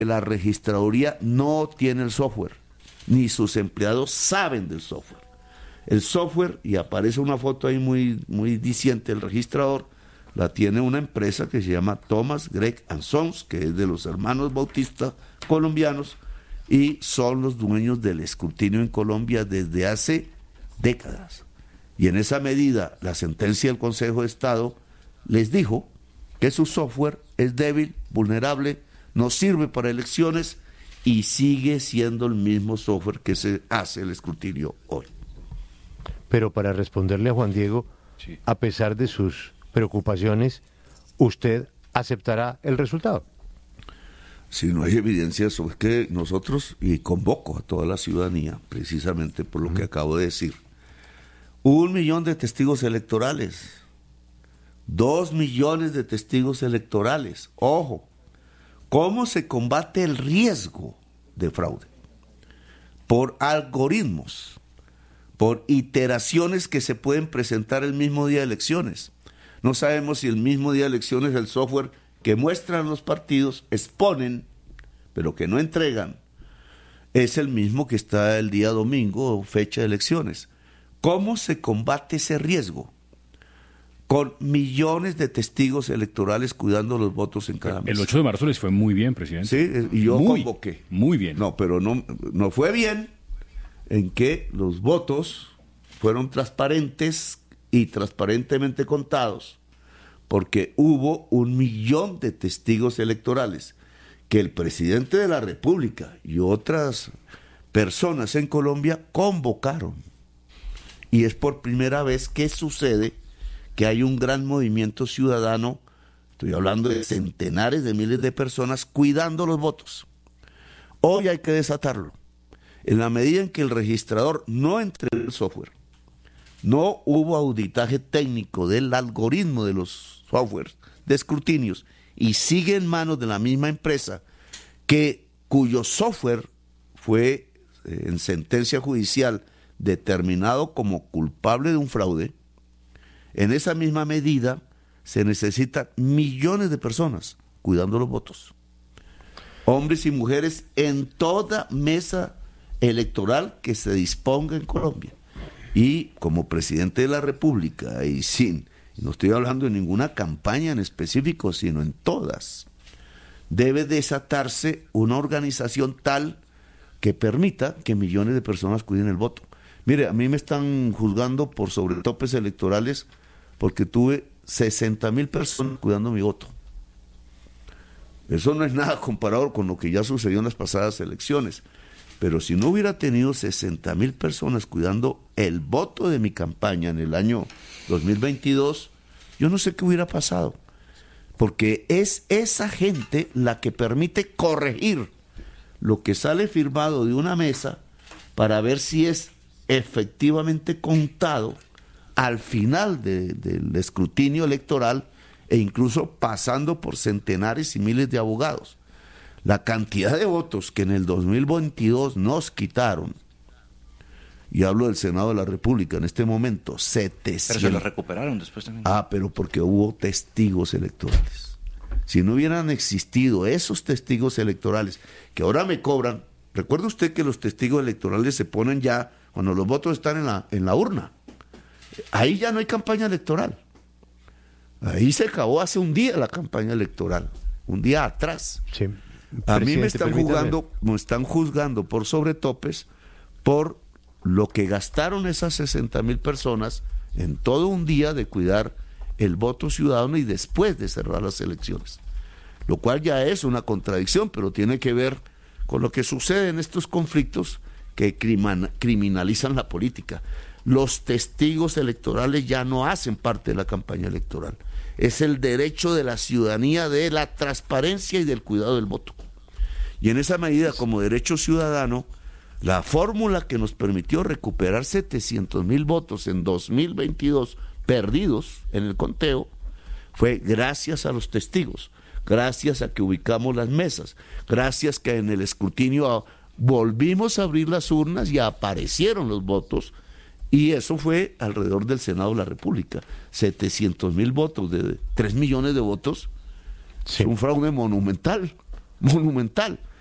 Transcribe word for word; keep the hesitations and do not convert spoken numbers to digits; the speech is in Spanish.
la registraduría no tiene el software, ni sus empleados saben del software. El software, y aparece una foto ahí muy, muy diciente del registrador, la tiene una empresa que se llama Thomas, Gregg and Sons, que es de los hermanos Bautista colombianos, y son los dueños del escrutinio en Colombia desde hace décadas. Y en esa medida, la sentencia del Consejo de Estado les dijo que su software es débil, vulnerable, no sirve para elecciones y sigue siendo el mismo software que se hace el escrutinio hoy. Pero para responderle a Juan Diego, sí, a pesar de sus preocupaciones, ¿usted aceptará el resultado? Si no hay evidencia sobre que nosotros, y convoco a toda la ciudadanía, precisamente por lo uh-huh. que acabo de decir, un millón de testigos electorales, dos millones de testigos electorales, ojo, ¿cómo se combate el riesgo de fraude? Por algoritmos, por iteraciones que se pueden presentar el mismo día de elecciones. No sabemos si el mismo día de elecciones el software que muestran los partidos, exponen, pero que no entregan, es el mismo que está el día domingo o fecha de elecciones. ¿Cómo se combate ese riesgo? Con millones de testigos electorales cuidando los votos en cada mesa. El ocho de marzo les fue muy bien, presidente. Sí, y yo muy, convoqué. Muy bien. No, pero no, no fue bien en que los votos fueron transparentes y transparentemente contados, porque hubo un millón de testigos electorales que el presidente de la República y otras personas en Colombia convocaron. Y es por primera vez que sucede que hay un gran movimiento ciudadano, estoy hablando de centenares de miles de personas, cuidando los votos. Hoy hay que desatarlo. En la medida en que el registrador no entregó el software, no hubo auditaje técnico del algoritmo de los softwares de escrutinios y sigue en manos de la misma empresa que cuyo software fue eh, en sentencia judicial determinado como culpable de un fraude, en esa misma medida se necesitan millones de personas cuidando los votos. Hombres y mujeres en toda mesa electoral que se disponga en Colombia. Y como presidente de la República, y sin, y no estoy hablando de ninguna campaña en específico, sino en todas, debe desatarse una organización tal que permita que millones de personas cuiden el voto. Mire, a mí me están juzgando por sobretopes electorales porque tuve sesenta mil personas cuidando mi voto. Eso no es nada comparado con lo que ya sucedió en las pasadas elecciones. Pero si no hubiera tenido sesenta mil personas cuidando el voto de mi campaña en el año dos mil veintidós, yo no sé qué hubiera pasado. Porque es esa gente la que permite corregir lo que sale firmado de una mesa para ver si es efectivamente contado al final de, del escrutinio electoral e incluso pasando por centenares y miles de abogados. La cantidad de votos que en el dos mil veintidós nos quitaron, y hablo del Senado de la República en este momento, setecientos. Pero se lo recuperaron después también. Ah, pero porque hubo testigos electorales. Si no hubieran existido esos testigos electorales, que ahora me cobran, recuerde usted que los testigos electorales se ponen ya cuando los votos están en la, en la urna. Ahí ya no hay campaña electoral. Ahí se acabó hace un día la campaña electoral, un día atrás. Sí. A mí me están juzgando, me están juzgando por sobretopes por lo que gastaron esas sesenta mil personas en todo un día de cuidar el voto ciudadano y después de cerrar las elecciones. Lo cual ya es una contradicción, pero tiene que ver con lo que sucede en estos conflictos que criminalizan la política. Los testigos electorales ya no hacen parte de la campaña electoral. Es el derecho de la ciudadanía de la transparencia y del cuidado del voto. Y en esa medida, como derecho ciudadano, la fórmula que nos permitió recuperar setecientos mil votos en dos mil veintidós perdidos en el conteo fue gracias a los testigos, gracias a que ubicamos las mesas, gracias que en el escrutinio volvimos a abrir las urnas y aparecieron los votos. Y eso fue alrededor del Senado de la República. setecientos mil votos, de tres millones de votos. Sí. Es un fraude monumental. monumental.